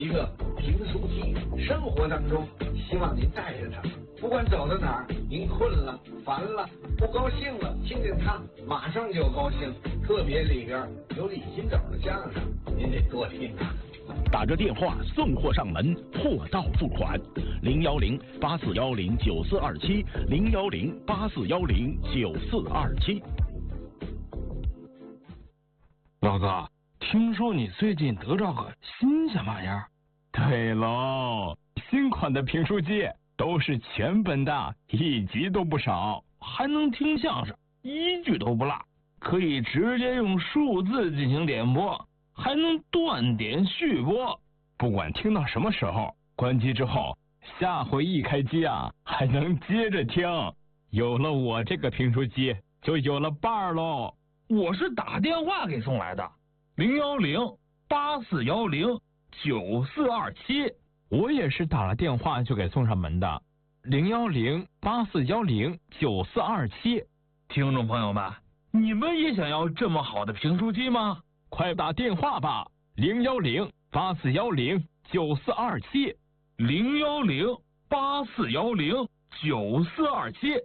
一个评书题，生活当中希望您带着它，不管走到哪儿，您困了、烦了、不高兴了，听见它马上就高兴。特别里边有李金斗的相声，您得多听啊。 打着电话送货上门，货到付款，010-8410-9427，010-8410-9427。 老哥，听说你最近得着个新鲜玩意儿？ 对喽，新款的评书机都是全本的，一集都不少， 还能听相声，一句都不落，可以直接用数字进行点播，还能断点续播。 不管听到什么时候，关机之后，下回一开机啊，还能接着听。有了我这个评书机，就有了伴儿喽。 我是打电话给送来的，010-8410-9427。 我也是打了电话就给送上门的，010-8410-9427。 听众朋友们，你们也想要这么好的评书机吗？ 快打电话吧，010-8410-9427， 010-8410-9427，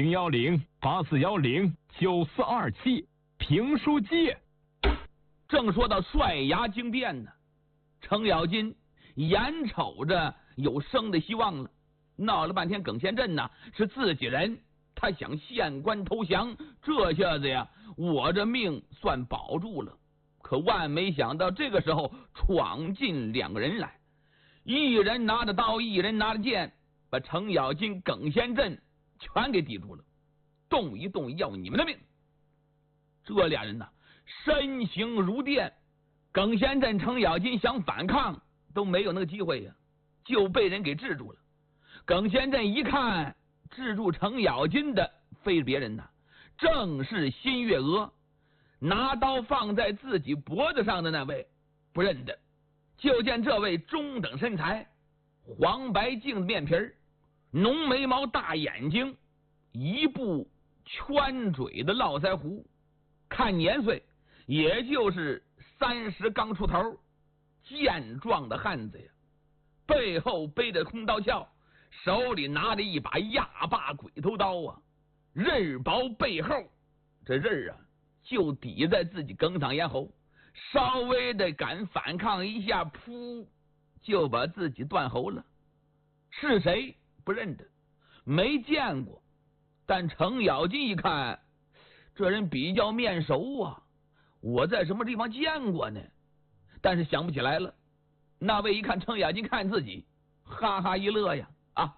010-8410-9427。评书机。 正说到帅牙惊变呢，程咬金眼瞅着有生的希望了，闹了半天耿先镇呢是自己人，他想献官投降，这下子呀，我这命算保住了。可万没想到，这个时候闯进两个人来，一人拿着刀，一人拿着剑，把程咬金、耿先镇全给抵住了，动一动要你们的命。这俩人呢，身形如电，耿先镇、程咬金想反抗都没有那个机会呀，就被人给制住了。耿先镇一看，制住程咬金的非别人呐，正是新月娥。拿刀放在自己脖子上的那位不认得，就见这位中等身材，黄白净的面皮儿，浓眉毛大眼睛，一部圈嘴的络腮胡，看年岁也就是30刚出头，健壮的汉子呀，背后背着空刀鞘，手里拿着一把压把鬼头刀啊，刃薄背厚，这刃啊就抵在自己梗嗓咽喉，稍微的敢反抗一下，噗，就把自己断喉了。是谁不认得，没见过，但程咬金一看，这人比较面熟啊，我在什么地方见过呢？但是想不起来了。那位一看程咬金看自己，哈哈一乐呀，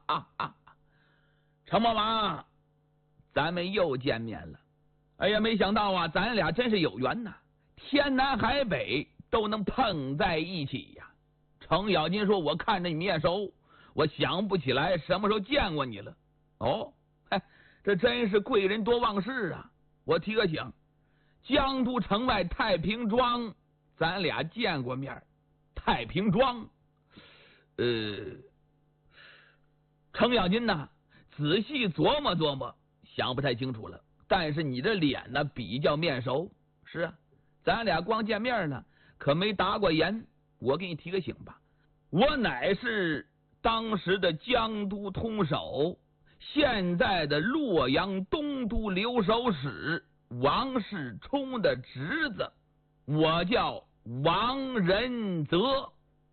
程魔王，咱们又见面了。哎呀，没想到啊，咱俩真是有缘呐，天南海北都能碰在一起呀。程咬金说，我看着你面熟，我想不起来什么时候见过你了。哦，这真是贵人多忘事啊。我提个醒，江都城外太平庄咱俩见过面。太平庄程咬金呢仔细琢磨琢磨，想不太清楚了，但是你这脸呢比较面熟。是啊，咱俩光见面呢，可没打过言。我给你提个醒吧，我乃是当时的江都通守，现在的洛阳东都留守使王世充的侄子，我叫王仁泽。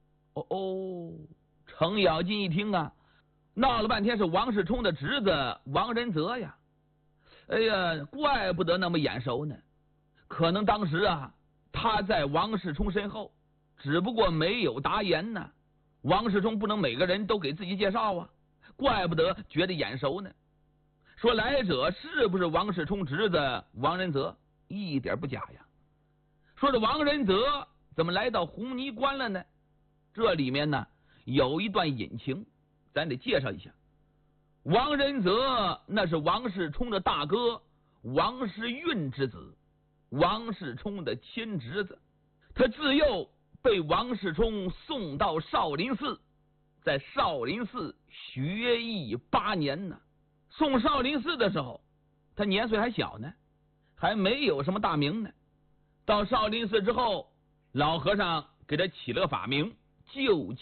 程咬金一听啊，闹了半天是王世充的侄子王仁泽呀。哎呀，怪不得那么眼熟呢，可能当时啊他在王世充身后，只不过没有答言呢。王世充不能每个人都给自己介绍啊，怪不得觉得眼熟呢。说来者是不是王世充侄子王仁泽，一点不假呀。说这王仁泽怎么来到红泥关了呢？这里面呢有一段隐情，咱得介绍一下。王仁泽那是王世充的大哥王世运之子，王世充的亲侄子。他自幼被王世充送到少林寺，在少林寺学艺8年呢。送少林寺的时候，他年岁还小呢，还没有什么大名呢。到少林寺之后，老和尚给他起了个法名究竟。